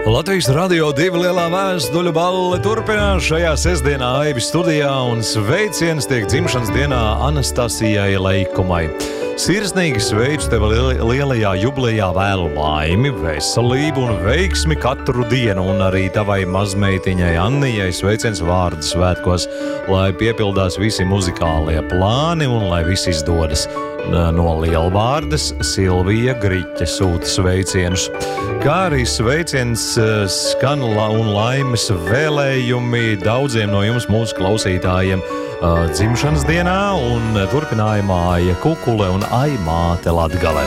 Latvijas radio 2 lielā vēstuļu balle turpinās šajā sestdienā Aivis studijā un sveiciens tiek dzimšanas dienā Anastasijai Leikumai. Sirsnīgi sveicu tevi lielajā jubilejā, vēlu laimi, veselību un veiksmi katru dienu, un arī tavai mazmeitiņai Annijai sveiciens vārdu svētkos, lai piepildās visi muzikālie plāni un lai viss izdodas. No Lielvārdes Silvija Griķe sūta sveicienus, kā arī sveiciens skan un laimes vēlējumi daudziem no jums mūsu klausītājiem dzimšanas dienā un turpinājumā Aija Kukule un Aimāte Latgale.